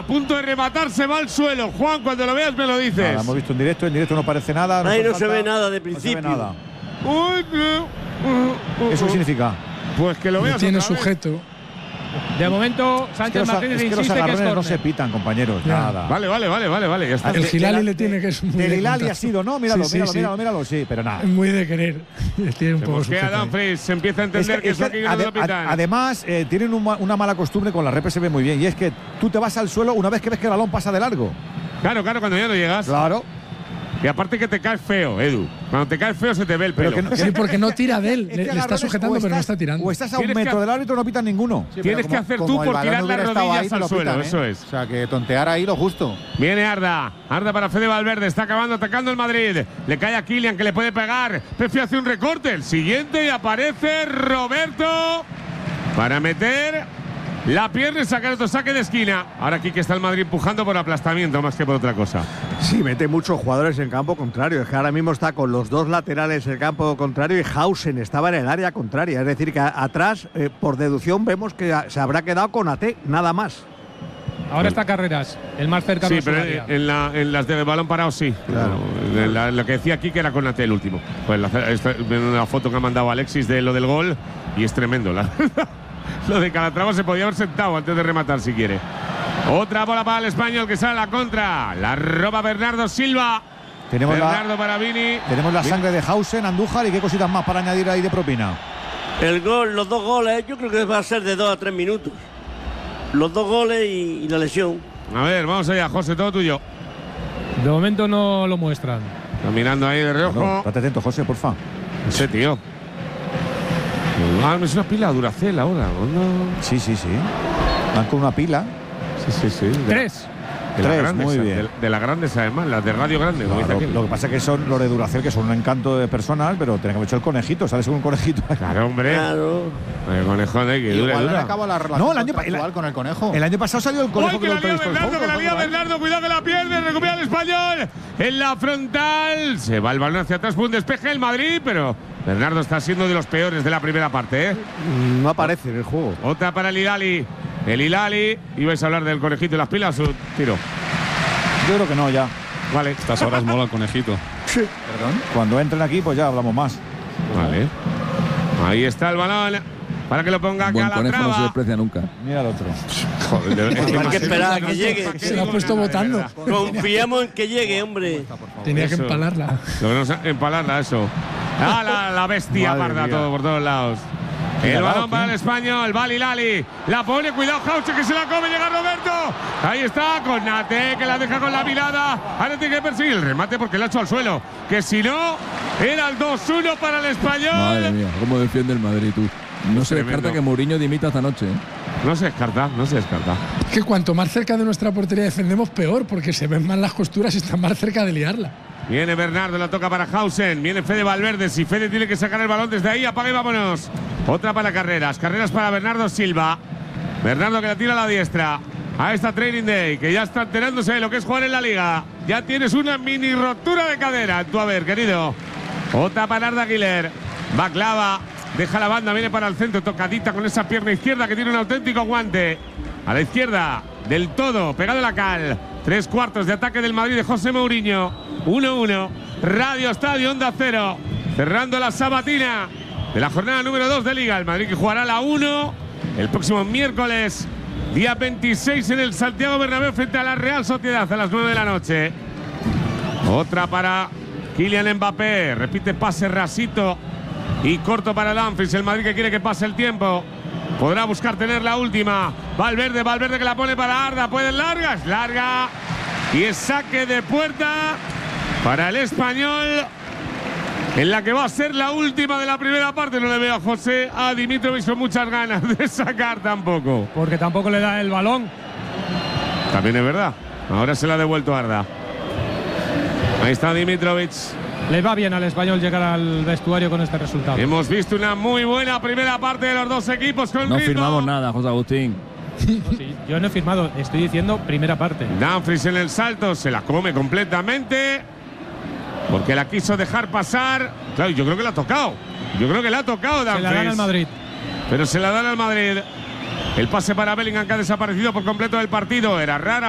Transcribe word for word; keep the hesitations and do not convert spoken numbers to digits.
a punto de rematar, se va al suelo. Juan, cuando lo veas me lo dices. Nada, hemos visto en directo, en directo no parece nada. No Ahí no falta, se ve nada de principio. No se ve nada. Uy, uh, uh, uh, ¿Eso qué significa? Pues que lo veas. No tiene otra vez. sujeto. De momento, Es que Sánchez los, Martínez es que los insiste que es agarrones no córner. se pitan, compañeros. Ya. Nada. Vale, vale, vale, vale, vale. Ya está. El de- Gilali de- le tiene que es muy Del de Hilali contacto. ha sido, ¿no? Míralo, Sí, sí, míralo, sí. míralo, míralo, sí, pero nada. Es muy de querer. Tiene un Se poco mosquea sujeto ahí. Dumfries, se empieza a Es entender que- que es eso que aquí no ade- lo pitan. además, eh, tienen un ma- una mala costumbre con la R P S B muy bien, y es que tú te vas al suelo una vez que ves que el balón pasa de largo. Claro, claro, cuando ya no llegas. Claro. Y aparte que te caes feo, Edu. Cuando te caes feo se te ve el Pero pelo. que no- Sí, porque no tira de él. Este Le, le está agarrón es- sujetando, o pero no estás- está tirando. O estás a un Tienes que metro ha- del árbitro, no pitan ninguno. Sí, Tienes pero que como- hacer como tú el por balón tirar las hubiera estado rodillas ahí, te al lo suelo, pitan, ¿eh? eso es. O sea, que tontear ahí lo justo. Viene Arda, Arda para Fede Valverde, está acabando, atacando el Madrid. Le cae a Kylian que le puede pegar. Pepe hace un recorte, el siguiente y aparece Roberto para meter la pierna y sacar otro saque de esquina. Ahora aquí que está el Madrid empujando por aplastamiento más que por otra cosa. Sí, mete muchos jugadores en campo contrario. Es que ahora mismo está con los dos laterales en campo contrario y Hausen estaba en el área contraria. Es decir, que a- atrás, eh, por deducción, vemos que a- se habrá quedado con A T, nada más. Ahora está Carreras, el más cercano Sí, a su pero área. en, la- en las de balón parado sí. Claro. No, en la- lo que decía aquí que era con Ate el último. Pues la, esta- una foto que ha mandado Alexis de lo del gol y es tremendo. La verdad. Lo de Calatrava se podía haber sentado antes de rematar si quiere. Otra bola para el español que sale a la contra. La roba Bernardo Silva. Tenemos la, Bernardo para Vini. tenemos la Vini. sangre de Hausen, Andújar y qué cositas más para añadir ahí de propina. El gol, los dos goles, yo creo que va a ser de dos a tres minutos. Los dos goles y, y la lesión. A ver, vamos allá, José, todo tuyo. De momento no lo muestran. Está mirando ahí de reojo. No, estate atento, José, porfa. Ese tío. Ah, es una pila Duracell ahora, ¿o no? Sí, sí, sí. Van con una pila. Sí, sí, sí. De- Tres. De las Tres, grandes, muy bien. De, de las grandes, además, las de Radio Grande. como Claro, dice lo, aquel. lo que pasa es que son los de Duracell, que son un encanto de personal, pero tenemos que haber hecho el conejito, ¿sabes? Un conejito. Claro, hombre. Claro. El conejo de que dura, Igual dura. acabó la relación No, el año pa- contractual el- con el conejo. El año pasado salió el conejo ¡Uy, que con la el lía Toy Story Bernardo, que la Four, lía ¿no? Bernardo! ¡Cuidado que la pierde! ¡Recupera el español! En la frontal. Se va el balón hacia atrás, fue un despeje el Madrid, pero Bernardo está siendo de los peores de la primera parte, ¿eh? No aparece en el juego. Otra para el Hilali. El Hilali. Ibais a hablar del conejito y las pilas, su tiro. Yo creo que no, ya. Vale. Estas horas mola el conejito. Perdón. Cuando entren aquí, pues ya hablamos más. Vale. Ahí está el balón. Para que lo ponga Buen conejo no se Calatrava. desprecia nunca. Mira el otro. Joder, de- es que Hay más- que esperar a que llegue. Se lo ha puesto votando. Confiamos en que llegue, hombre. Tenía que Eso. empalarla. Logramos empalarla, eso. Ah, la, la bestia Madre parda, mía. todo por todos lados. El Mira, balón Lau, para el ¿quién? español, Bali Lali. La pone, cuidado, Jauche que se la come, llega Roberto. Ahí está, con Nate, que la deja con la mirada. Ahora tiene que perseguir el remate porque la ha hecho al suelo. Que si no, era el dos uno para el español. Madre mía, cómo defiende el Madrid, tú. No se Tremendo. descarta que Mourinho dimita esta noche, ¿eh? No se descarta, no se descarta. Es que cuanto más cerca de nuestra portería defendemos, peor, porque se ven más las costuras y están más cerca de liarla. Viene Bernardo, la toca para Hausen. Viene Fede Valverde. Si Fede tiene que sacar el balón desde ahí, apaga y vámonos. Otra para Carreras. Carreras para Bernardo Silva. Bernardo que la tira a la diestra. A esta Training Day, que ya está enterándose de lo que es jugar en la liga. Ya tienes una mini rotura de cadera. Tú a ver, querido. Otra para Arda Güler. Va clava. Deja la banda, viene para el centro. Tocadita con esa pierna izquierda que tiene un auténtico guante. A la izquierda, del todo, pegado a la cal. Tres cuartos de ataque del Madrid de José Mourinho. uno uno. Radio Estadio Onda Cero. Cerrando la sabatina de la jornada número dos de Liga. El Madrid que jugará la uno el próximo miércoles, día veintiséis, en el Santiago Bernabéu frente a la Real Sociedad a las nueve de la noche. Otra para Kylian Mbappé. Repite pase rasito y corto para Dumfries. El Madrid que quiere que pase el tiempo. Podrá buscar tener la última. Valverde, Valverde que la pone para Arda. Puede larga, es larga. Y es saque de puerta para el español. En la que va a ser la última de la primera parte. No le veo a José, a Dimitrovic con muchas ganas de sacar tampoco. Porque tampoco le da el balón. También es verdad. Ahora se la ha devuelto Arda. Ahí está Dimitrovic. Le va bien al español llegar al vestuario con este resultado. Hemos visto una muy buena primera parte de los dos equipos con No ritmo. firmamos nada, José Agustín. No, sí, yo no he firmado, estoy diciendo primera parte. Dumfries en el salto, se la come completamente. Porque la quiso dejar pasar. Claro, yo creo que la ha tocado. Yo creo que la ha tocado Dumfries. Se la dan al Madrid. Pero se la dan al Madrid. El pase para Bellingham que ha desaparecido por completo del partido. Era rara.